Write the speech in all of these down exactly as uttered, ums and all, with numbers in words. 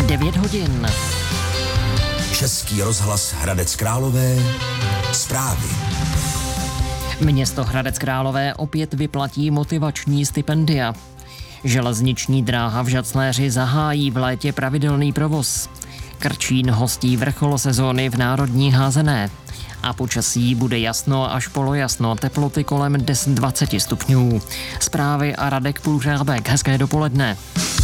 devět hodin. Český rozhlas Hradec Králové. Zprávy. Město Hradec Králové opět vyplatí motivační stipendia. Železniční dráha v Žacléři zahájí v létě pravidelný provoz. Krčín hostí vrchol sezóny v národní házené. A počasí bude jasno až polojasno, teploty kolem deset dvacet stupňů. Zprávy a Radek Půlřábek. Hezké dopoledne.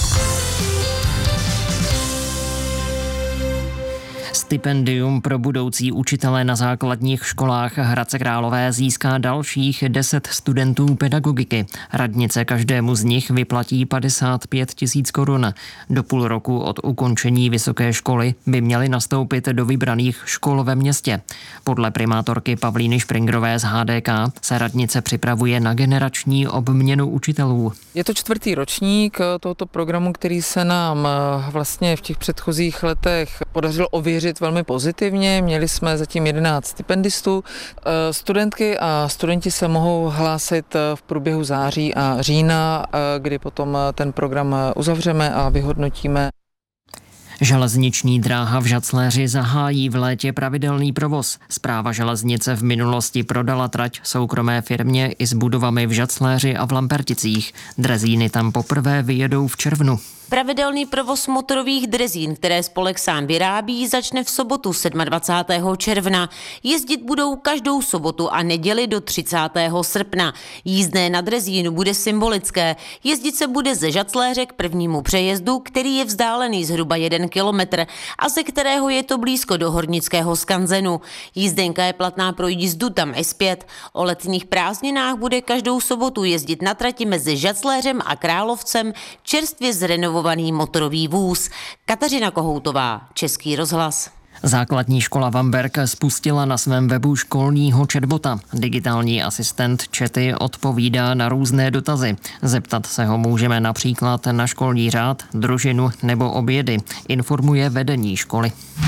Stipendium pro budoucí učitele na základních školách Hradce Králové získá dalších deset studentů pedagogiky. Radnice každému z nich vyplatí padesát pět tisíc korun. Do půl roku od ukončení vysoké školy by měly nastoupit do vybraných škol ve městě. Podle primátorky Pavlíny Špringrové z H D K se radnice připravuje na generační obměnu učitelů. Je to čtvrtý ročník tohoto programu, který se nám vlastně v těch předchozích letech podařilo ověřit velmi pozitivně. Měli jsme zatím jedenáct stipendistů. Studentky a studenti se mohou hlásit v průběhu září a října, kdy potom ten program uzavřeme a vyhodnotíme. Železniční dráha v Žacléři zahájí v létě pravidelný provoz. Správa železnice v minulosti prodala trať soukromé firmě i s budovami v Žacléři a v Lamperticích. Drezíny tam poprvé vyjedou v červnu. Pravidelný provoz motorových drezín, které spolek sám vyrábí, začne v sobotu dvacátého sedmého června. Jezdit budou každou sobotu a neděli do třicátého srpna. Jízdné na drezínu bude symbolické. Jezdit se bude ze Žacléře k prvnímu přejezdu, který je vzdálený zhruba jeden kilometr a ze kterého je to blízko do hornického skanzenu. Jízdenka je platná pro jízdu tam i zpět. O letních prázdninách bude každou sobotu jezdit na trati mezi Žacléřem a Královcem čerstvě zrenovovaný motorový vůz. Kateřina Kohoutová, Český rozhlas. Základní škola Vamberk spustila na svém webu školního chatbota. Digitální asistent chaty odpovídá na různé dotazy. Zeptat se ho můžeme například na školní řád, družinu nebo obědy, informuje vedení školy.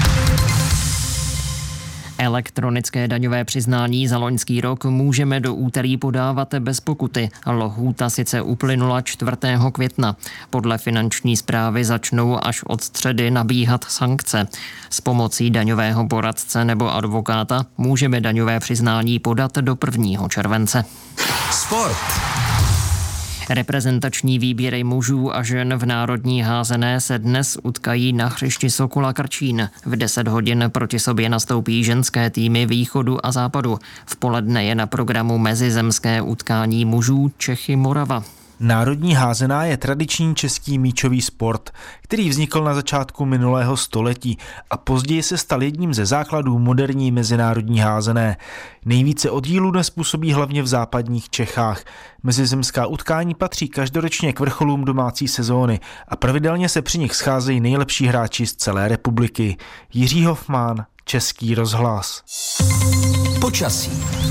Elektronické daňové přiznání za loňský rok můžeme do úterý podávat bez pokuty. Lhůta sice uplynula čtvrtého května. Podle finanční správy začnou až od středy nabíhat sankce. S pomocí daňového poradce nebo advokáta můžeme daňové přiznání podat do prvního července. Sport. Reprezentační výběry mužů a žen v národní házené se dnes utkají na hřišti Sokola Krčín. V deset hodin proti sobě nastoupí ženské týmy východu a západu. V poledne je na programu mezizemské utkání mužů Čechy Morava. Národní házená je tradiční český míčový sport, který vznikl na začátku minulého století a později se stal jedním ze základů moderní mezinárodní házené. Nejvíce oddílů dnes působí hlavně v západních Čechách. Mezizemská utkání patří každoročně k vrcholům domácí sezóny a pravidelně se při nich scházejí nejlepší hráči z celé republiky. Jiří Hofmann, Český rozhlas. Počasí.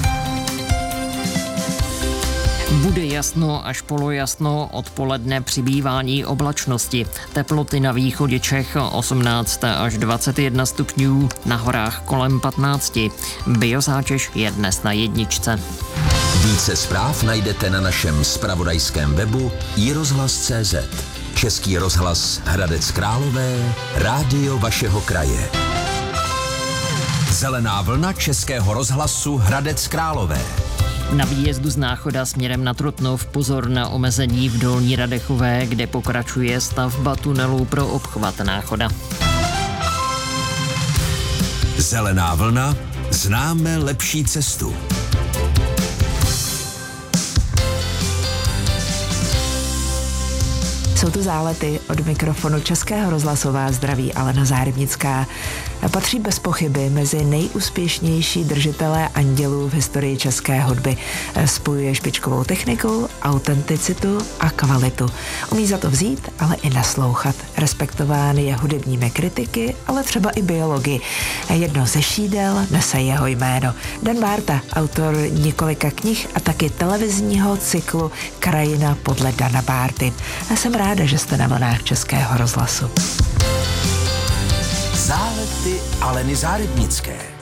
Bude jasno až polojasno, odpoledne přibývání oblačnosti. Teploty na východě Čech osmnáct až dvacet jedna stupňů, na horách kolem patnáct. Biozátěž je dnes na jedničce. Více zpráv najdete na našem zpravodajském webu i rozhlas tečka cé zet. Český rozhlas Hradec Králové, rádio vašeho kraje. Zelená vlna Českého rozhlasu Hradec Králové. Na výjezdu z Náchoda směrem na Trutnov pozor na omezení v Dolní Radechové, kde pokračuje stavba tunelu pro obchvat Náchoda. Zelená vlna, známe lepší cestu. Jsou tu zálety. Od mikrofonu Českého rozhlasu vás zdraví Alena Zárybnická. Patří bez pochyby mezi nejúspěšnější držitelé andělů v historii české hudby. Spojuje špičkovou techniku, autenticitu a kvalitu. Umí za to vzít, ale i naslouchat. Respektován je hudebními kritiky, ale třeba i biology. Jedno ze šídel nese jeho jméno. Dan Bárta, autor několika knih a taky televizního cyklu Krajina podle Dana Bárty. A jsem ráda, že jste na vlnách Českého rozhlasu. Zálety Aleny Zárybnické.